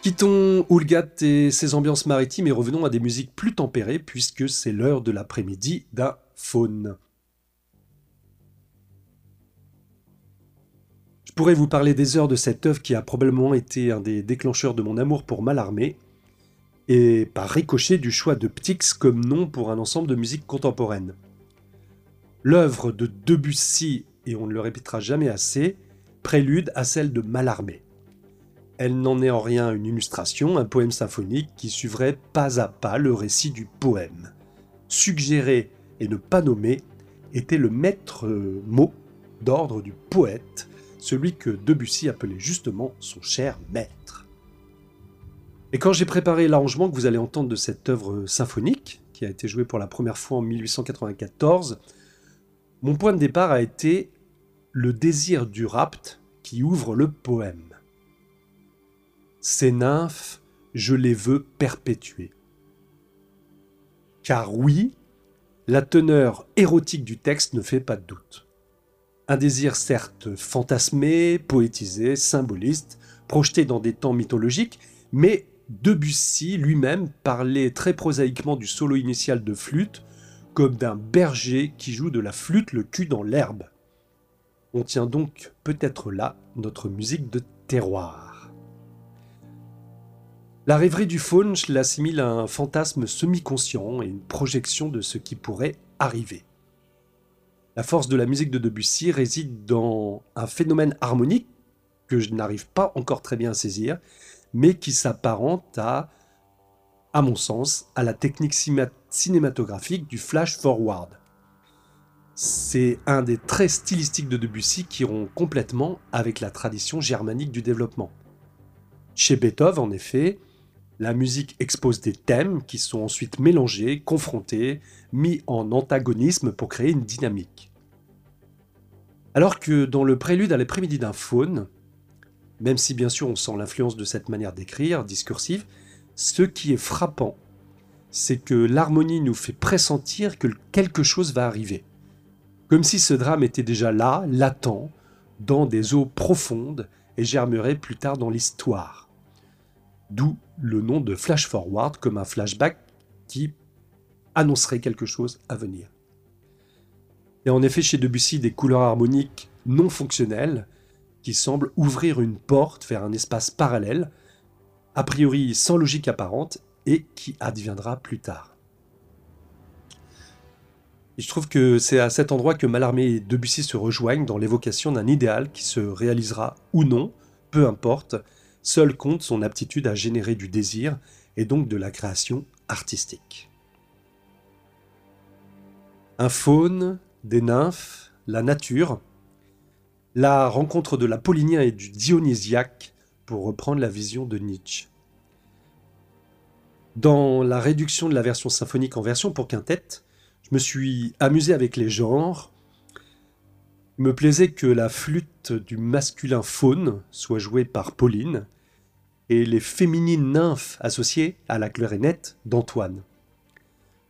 Quittons Houlgat et ses ambiances maritimes et revenons à des musiques plus tempérées puisque c'est l'heure de l'après-midi d'un faune. Je pourrais vous parler des heures de cette œuvre qui a probablement été un des déclencheurs de mon amour pour Mallarmé et par ricochet du choix de Ptix comme nom pour un ensemble de musique contemporaine. L'œuvre de Debussy, et on ne le répétera jamais assez, prélude à celle de Mallarmé. Elle n'en est en rien une illustration, un poème symphonique qui suivrait pas à pas le récit du poème. Suggérer et ne pas nommer était le maître mot d'ordre du poète, celui que Debussy appelait justement son cher maître. Et quand j'ai préparé l'arrangement que vous allez entendre de cette œuvre symphonique, qui a été jouée pour la première fois en 1894, mon point de départ a été le désir du rapt qui ouvre le poème. Ces nymphes, je les veux perpétuer. Car oui, la teneur érotique du texte ne fait pas de doute. Un désir certes fantasmé, poétisé, symboliste, projeté dans des temps mythologiques, mais Debussy lui-même parlait très prosaïquement du solo initial de flûte comme d'un berger qui joue de la flûte le cul dans l'herbe. On tient donc peut-être là notre musique de terroir. La rêverie du faune, je l'assimile à un fantasme semi-conscient et une projection de ce qui pourrait arriver. La force de la musique de Debussy réside dans un phénomène harmonique que je n'arrive pas encore très bien à saisir, mais qui s'apparente à mon sens, à la technique cinématographique du flash forward. C'est un des traits stylistiques de Debussy qui rompt complètement avec la tradition germanique du développement. Chez Beethoven, en effet, la musique expose des thèmes qui sont ensuite mélangés, confrontés, mis en antagonisme pour créer une dynamique. Alors que dans le prélude à l'après-midi d'un faune, même si bien sûr on sent l'influence de cette manière d'écrire, discursive, ce qui est frappant, c'est que l'harmonie nous fait pressentir que quelque chose va arriver. Comme si ce drame était déjà là, latent, dans des eaux profondes et germerait plus tard dans l'histoire. D'où le nom de flash forward comme un flashback qui annoncerait quelque chose à venir. Et en effet, chez Debussy, des couleurs harmoniques non fonctionnelles qui semblent ouvrir une porte vers un espace parallèle, a priori sans logique apparente, et qui adviendra plus tard. Et je trouve que c'est à cet endroit que Mallarmé et Debussy se rejoignent dans l'évocation d'un idéal qui se réalisera ou non, peu importe. Seul compte son aptitude à générer du désir et donc de la création artistique. Un faune, des nymphes, la nature, la rencontre de l'apollinien et du dionysiaque, pour reprendre la vision de Nietzsche. Dans la réduction de la version symphonique en version pour quintette, je me suis amusé avec les genres. Il me plaisait que la flûte du masculin faune soit jouée par Pauline, et les féminines nymphes associées à la clarinette d'Antoine.